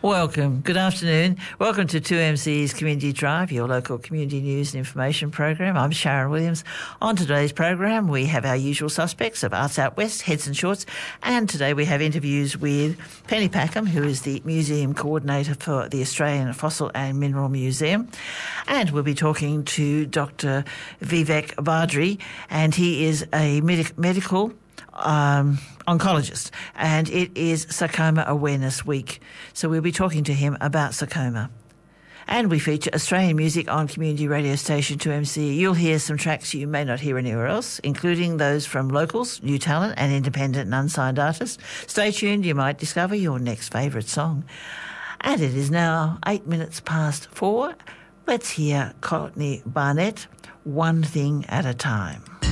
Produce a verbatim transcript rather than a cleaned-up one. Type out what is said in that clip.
Welcome. Good afternoon. Welcome to two M C's Community Drive, your local community news and information program. I'm Sharon Williams. On today's program, we have our usual suspects of Arts Out West, Heads and Shorts, and today we have interviews with Penny Packham, who is the Museum Coordinator for the Australian Fossil and Mineral Museum, and we'll be talking to Doctor Vivek Vadri, and he is a medic- medical Um, oncologist, and it is Sarcoma Awareness Week. So we'll be talking to him about sarcoma. And we feature Australian music on community radio station two M C. You'll hear some tracks you may not hear anywhere else, including those from locals, new talent and independent and unsigned artists. Stay tuned, you might discover your next favourite song. And it is now eight minutes past four. Let's hear Courtney Barnett, One Thing at a Time.